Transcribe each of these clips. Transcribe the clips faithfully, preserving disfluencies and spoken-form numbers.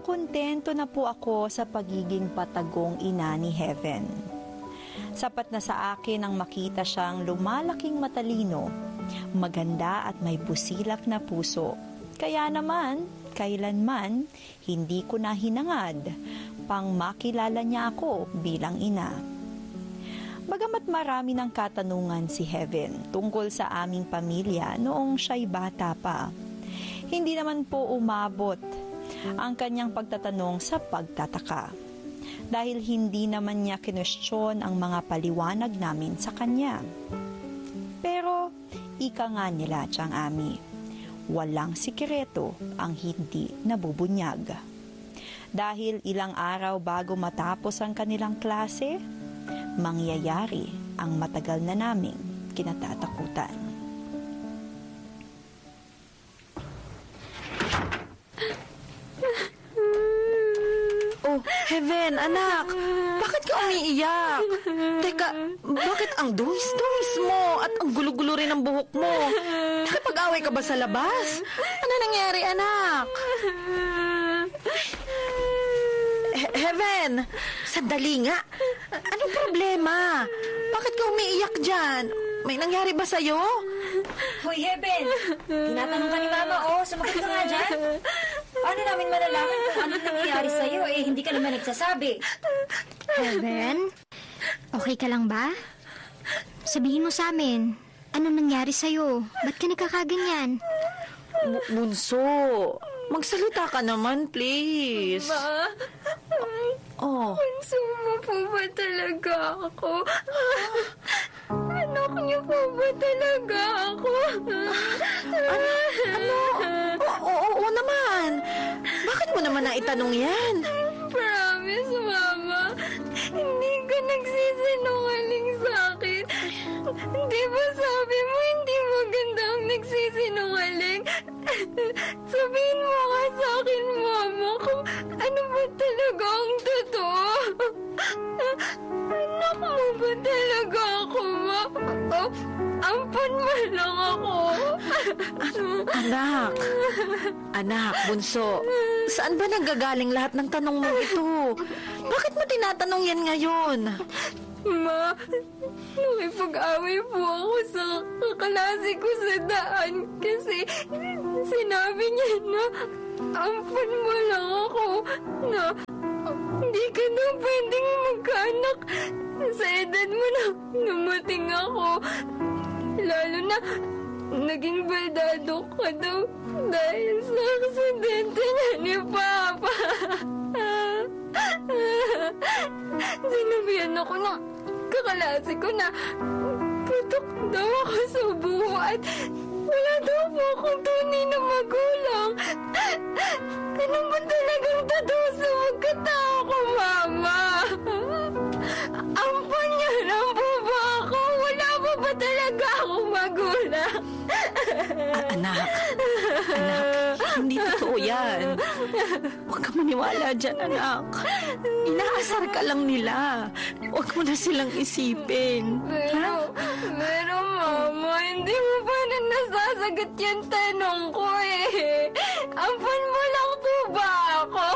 kontento na po ako sa pagiging patagong ina ni Heaven. Sapat na sa akin ang makita siyang lumalaking matalino, maganda at may busilak na puso. Kaya naman, kailanman, hindi ko na hinangad pang makilala niya ako bilang ina. Bagamat marami ng katanungan si Heaven tungkol sa aming pamilya noong siya'y bata pa, hindi naman po umabot ang kanyang pagtatanong sa pagtataka. Dahil hindi naman niya kinwestiyon ang mga paliwanag namin sa kanya. Pero, ika nga nila Tiyang Ami, walang sikreto ang hindi nabubunyag. Dahil ilang araw bago matapos ang kanilang klase, mangyayari ang matagal na naming kinatatakutan. Oh, Heaven, anak, bakit ka umiiyak? Teka, bakit ang dungis-dungis mo at ang gulo-gulo rin ang buhok mo? Nakipag-away ka ba sa labas? Ano nangyari, anak? He- Heaven, sandali nga. Anong problema? Bakit ka umiiyak dyan? May nangyari ba sa'yo? Hoy, Heaven! Tinatanong ka ni Mama, oh, sumagot ka nga dyan. Paano namin malalaman kung anong nangyayari sa'yo? Eh, hindi ka naman nagsasabi. Heaven? Okay ka lang ba? Sabihin mo sa amin, anong nangyari sa'yo? Ba't ka nagkakaganyan? B- Bunso, magsalita ka naman, please. Ma, Oh. bunso mo po ba talaga ako? Anak niyo po ba talaga ako? Ano? Ano? Oo, oo, oo naman. Bakit mo naman naitanong yan? Promise, Mama. Hindi ka nagsisinungaling sa akin. Di ba sabi mo hindi maganda ang nagsisinungaling? Sabihin mo nga sa akin, Mama, kung ano ba talaga ang totoo. Anak mo ba talaga ako, Ma? Oh, ampun mo lang ako. Anak, anak, bunso, saan ba nanggagaling lahat ng tanong mo ito? Bakit mo tinatanong yan ngayon? Ma, nakipag-away po ako sa kaklase ko sa daan kasi sinabi niya na ampun mo lang ako na hindi ka na pwedeng magkaanak sa edad mo na numating ako. Lalo na naging baldado ka daw dahil sa aksidente niya ni Papa. Sinabihan ako ng kakalasi ko na putok daw ako sa buho at wala daw po akong tunay na magulang. Ano ba talagang totoo sa magkatao ko, Mama? Ampun niya lang po ba ako? Wala pa ba talaga akong magulang? A- anak, anak, hindi totoo yan. Huwag ka maniwala dyan, anak. Inaasar ka lang nila. Huwag mo na silang isipin. Pero, pero Mama, hindi mo pa na nasasagot yung tanong ko eh. Ampun mo lang po ba ako?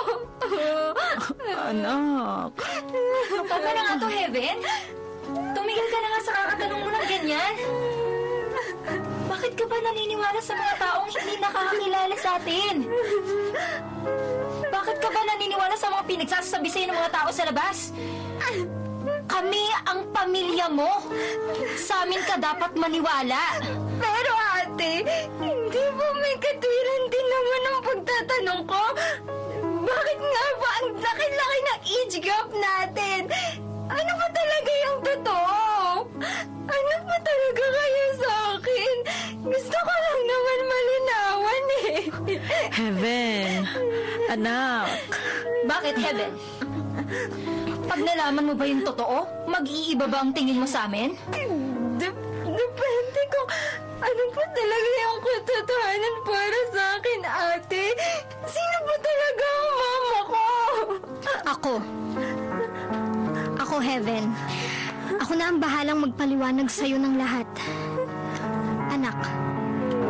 Anak. Tama na nga to, Heaven. Tumigil ka na nga sa kakatanong mo ng ganyan. Bakit ka ba naniniwala sa mga taong hindi nakakakilala sa atin? Bakit ka ba naniniwala sa mga pinagsasabi sa'yo ng mga tao sa labas? Kami ang pamilya mo. Sa amin ka dapat maniwala. Pero ate, hindi ba may katwiran din naman ang pagtatanong ko? Bakit nga ba ang laki-laki ng age gap natin? Ano ba talaga yung totoo? Ano ba talaga kayo sa akin? Gusto ko lang naman malinawan eh. Heaven, anak. Bakit, Heaven? Pag nalaman mo ba yung totoo, mag-iiba ba ang tingin mo sa amin? Dep- depende kung ano ba talaga yung katotohanan para sa akin, ate. Sino ba talaga ang mama ko? Ako. Ako, Heaven. Ako na ang bahalang magpaliwanag sa'yo ng lahat.